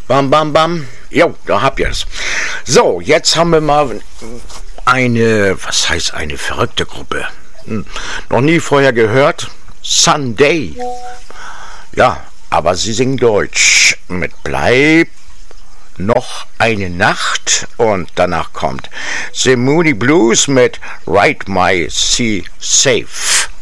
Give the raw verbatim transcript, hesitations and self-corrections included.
Bam, bam, bam. Jo, da habt ihr's. So, jetzt haben wir mal eine, was heißt eine verrückte Gruppe? Hm, noch nie vorher gehört. Sunday. Ja, aber sie singen Deutsch. Mit Bleib noch eine Nacht und danach kommt The Moody Blues mit Ride My Sea Safe.